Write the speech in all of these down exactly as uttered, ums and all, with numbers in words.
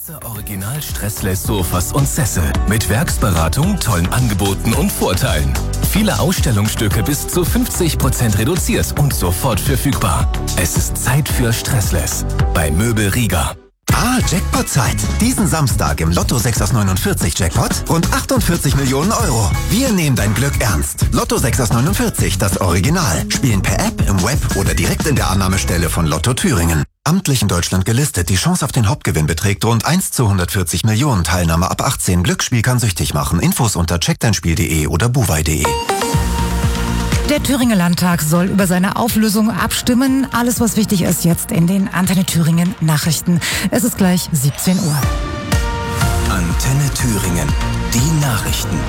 Nutze Original Stressless Sofas und Sessel mit Werksberatung, tollen Angeboten und Vorteilen. Viele Ausstellungsstücke bis zu fünfzig Prozent reduziert und sofort verfügbar. Es ist Zeit für Stressless bei Möbel Rieger. Ah, Jackpot-Zeit. Diesen Samstag im Lotto sechs aus neunundvierzig Jackpot rund achtundvierzig Millionen Euro. Wir nehmen dein Glück ernst. Lotto sechs aus neunundvierzig, das Original. Spielen per App, im Web oder direkt in der Annahmestelle von Lotto Thüringen. Amtlich in Deutschland gelistet. Die Chance auf den Hauptgewinn beträgt rund eins zu hundertvierzig Millionen. Teilnahme ab achtzehn. Glücksspiel kann süchtig machen. Infos unter checkdeinspiel punkt de oder buwei punkt de. Der Thüringer Landtag soll über seine Auflösung abstimmen. Alles, was wichtig ist, jetzt in den Antenne Thüringen Nachrichten. Es ist gleich siebzehn Uhr. Antenne Thüringen, die Nachrichten.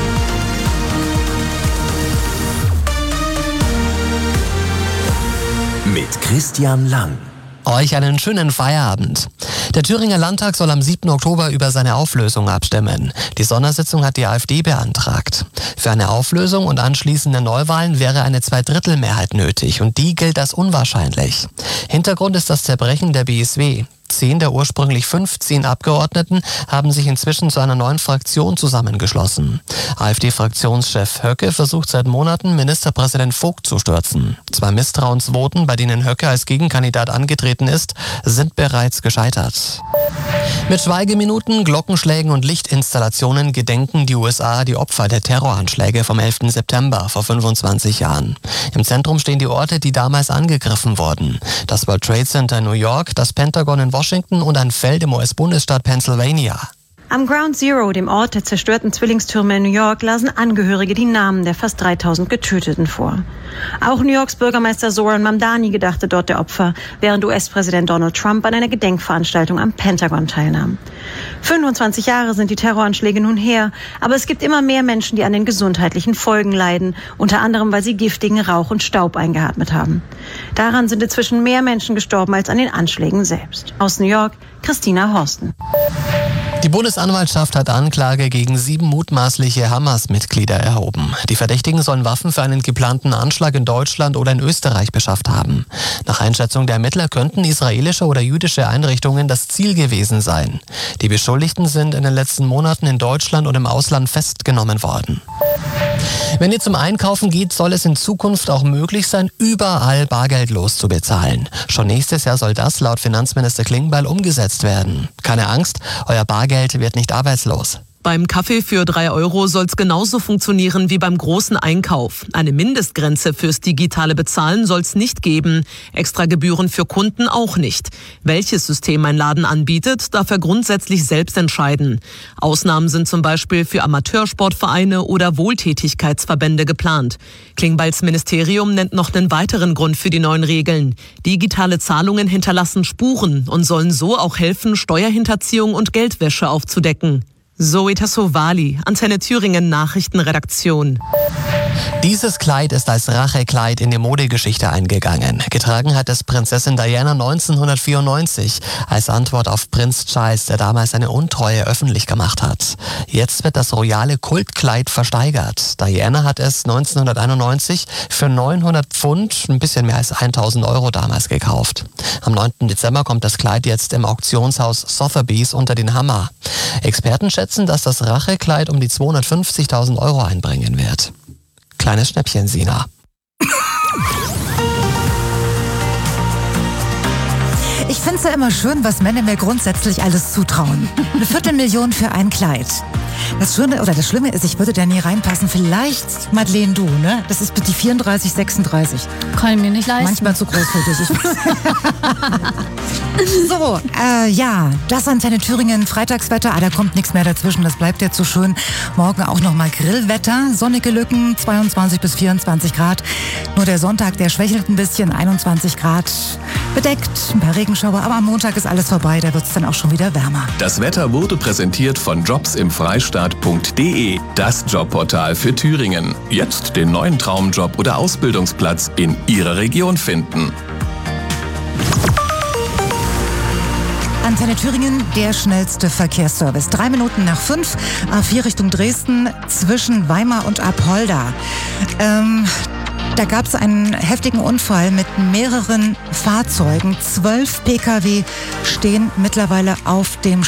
Mit Christian Lang. Euch einen schönen Feierabend. Der Thüringer Landtag soll am siebten Oktober über seine Auflösung abstimmen. Die Sondersitzung hat die AfD beantragt. Für eine Auflösung und anschließende Neuwahlen wäre eine Zweidrittelmehrheit nötig und die gilt als unwahrscheinlich. Hintergrund ist das Zerbrechen der B S W. Zehn der ursprünglich fünfzehn Abgeordneten haben sich inzwischen zu einer neuen Fraktion zusammengeschlossen. AfD-Fraktionschef Höcke versucht seit Monaten, Ministerpräsident Vogt zu stürzen. Zwei Misstrauensvoten, bei denen Höcke als Gegenkandidat angetreten ist, sind bereits gescheitert. Mit Schweigeminuten, Glockenschlägen und Lichtinstallationen gedenken die U S A die Opfer der Terroranschläge vom elften September vor fünfundzwanzig Jahren. Im Zentrum stehen die Orte, die damals angegriffen wurden. Das World Trade Center in New York, das Pentagon in Washington und ein Feld im U S-Bundesstaat Pennsylvania. Am Ground Zero, dem Ort der zerstörten Zwillingstürme in New York, lasen Angehörige die Namen der fast dreitausend Getöteten vor. Auch New Yorks Bürgermeister Zoran Mamdani gedachte dort der Opfer, während U S-Präsident Donald Trump an einer Gedenkveranstaltung am Pentagon teilnahm. fünfundzwanzig Jahre sind die Terroranschläge nun her, aber es gibt immer mehr Menschen, die an den gesundheitlichen Folgen leiden, unter anderem, weil sie giftigen Rauch und Staub eingeatmet haben. Daran sind inzwischen mehr Menschen gestorben als an den Anschlägen selbst. Aus New York, Christina Horsten. Die Bundesanwaltschaft hat Anklage gegen sieben mutmaßliche Hamas-Mitglieder erhoben. Die Verdächtigen sollen Waffen für einen geplanten Anschlag in Deutschland oder in Österreich beschafft haben. Nach Einschätzung der Ermittler könnten israelische oder jüdische Einrichtungen das Ziel gewesen sein. Die Beschuldigten sind in den letzten Monaten in Deutschland und im Ausland festgenommen worden. Wenn ihr zum Einkaufen geht, soll es in Zukunft auch möglich sein, überall bargeldlos zu bezahlen. Schon nächstes Jahr soll das laut Finanzminister Klingbeil umgesetzt werden. Keine Angst, euer Bargeld wird nicht arbeitslos. Beim Kaffee für drei Euro soll es genauso funktionieren wie beim großen Einkauf. Eine Mindestgrenze fürs digitale Bezahlen soll es nicht geben. Extra Gebühren für Kunden auch nicht. Welches System ein Laden anbietet, darf er grundsätzlich selbst entscheiden. Ausnahmen sind zum Beispiel für Amateursportvereine oder Wohltätigkeitsverbände geplant. Klingbeils Ministerium nennt noch einen weiteren Grund für die neuen Regeln. Digitale Zahlungen hinterlassen Spuren und sollen so auch helfen, Steuerhinterziehung und Geldwäsche aufzudecken. Zoe Tassovali, Antenne Thüringen Nachrichtenredaktion. Dieses Kleid ist als Rachekleid in die Modegeschichte eingegangen. Getragen hat es Prinzessin Diana neunzehnhundertvierundneunzig als Antwort auf Prinz Charles, der damals eine Untreue öffentlich gemacht hat. Jetzt wird das royale Kultkleid versteigert. Diana hat es neunzehnhunderteinundneunzig für neunhundert Pfund, ein bisschen mehr als tausend Euro damals gekauft. Am neunten Dezember kommt das Kleid jetzt im Auktionshaus Sotheby's unter den Hammer. Experten schätzen, dass das Rachekleid um die zweihundertfünfzigtausend Euro einbringen wird. Kleines Schnäppchen, Sina. Ich finde es ja immer schön, was Männer mir grundsätzlich alles zutrauen. Eine Viertelmillion für ein Kleid. Das Schöne oder das Schlimme ist, ich würde da nie reinpassen. Vielleicht, Madeleine, du, ne? Das ist die vierunddreißig sechsunddreißig. Kann ich mir nicht leisten. Manchmal zu groß für dich. So, äh, ja, das Antenne Thüringen, Freitagswetter. Ah, da kommt nichts mehr dazwischen, das bleibt jetzt so schön. Morgen auch nochmal Grillwetter, sonnige Lücken, zweiundzwanzig bis vierundzwanzig Grad. Nur der Sonntag, der schwächelt ein bisschen, einundzwanzig Grad. Bedeckt, ein paar Regenschauer, aber am Montag ist alles vorbei, da wird es dann auch schon wieder wärmer. Das Wetter wurde präsentiert von jobs im freistaat punkt de, das Jobportal für Thüringen. Jetzt den neuen Traumjob oder Ausbildungsplatz in Ihrer Region finden. Antenne Thüringen, der schnellste Verkehrsservice. Drei Minuten nach fünf, A vier Richtung Dresden, zwischen Weimar und Apolda. Ähm, da gab es einen heftigen Unfall mit mehreren Fahrzeugen. Zwölf Pkw stehen mittlerweile auf dem